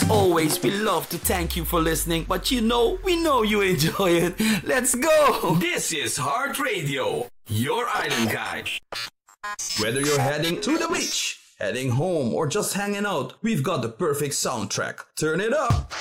As always, we love to thank you for listening, but we know you enjoy it. Let's go! This is Heart Radio, your island guide. Whether you're heading to the beach, heading home, or just hanging out, we've got the perfect soundtrack. Turn it up!